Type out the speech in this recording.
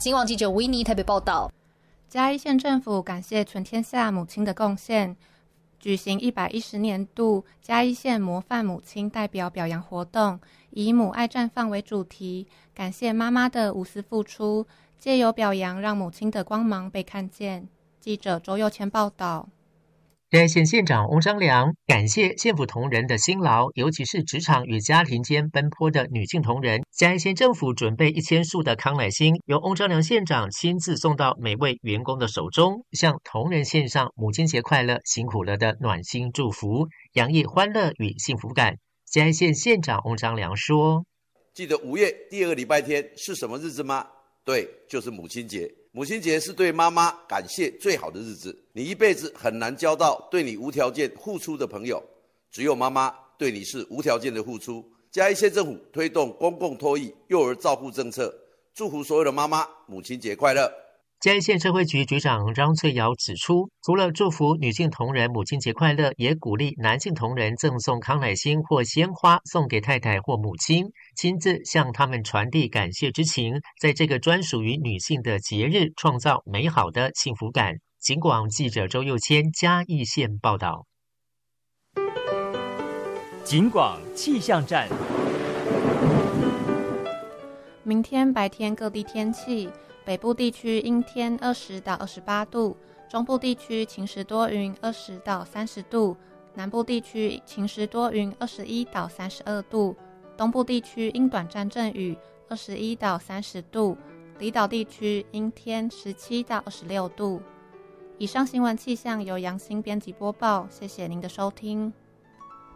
新闻记者维尼台北报道。 嘉义县政府感谢全天下母亲的贡献，举行110年度嘉义县模范母亲代表表扬活动，以母爱绽放为主题，感谢妈妈的无私付出，借由表扬让母亲的光芒被看见。记者周佑谦报道。 嘉义县县长翁章良感谢县府同仁的辛劳，尤其是职场与家庭间奔波的女性同仁。嘉义县政府准备1000束的康乃馨，由翁章良县长亲自送到每位员工的手中，向同仁献上母亲节快乐，辛苦了的暖心祝福，洋溢欢乐与幸福感。嘉义县县长翁章良说：“ 记得5月第2个礼拜天是什么日子吗？对，就是母亲节。母亲节是对妈妈感谢最好的日子。你一辈子很难交到对你无条件付出的朋友，只有妈妈对你是无条件的付出。嘉义县政府推动公共托育幼儿照护政策，祝福所有的妈妈母亲节快乐。” 嘉义县社会局局长张翠瑶指出，除了祝福女性同仁母亲节快乐，也鼓励男性同仁赠送康乃馨或鲜花送给太太或母亲，亲自向他们传递感谢之情，在这个专属于女性的节日创造美好的幸福感。警广记者周佑谦嘉义县报道。 警广气象站。 明天白天各地天气，北部地区阴天20到28度，中部地区晴时多云20到30度，南部地区晴时多云21到32度，东部地区因短暂阵雨21到30度，离岛地区阴天17到26度。以上新闻气象由杨欣编辑播报，谢谢您的收听。